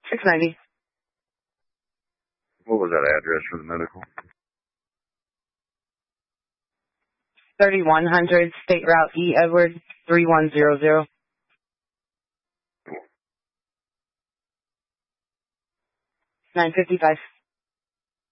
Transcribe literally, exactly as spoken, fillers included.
six ninety. What was that address for the medical? thirty-one hundred State Route E. Edward, three one zero zero. nine fifty-five.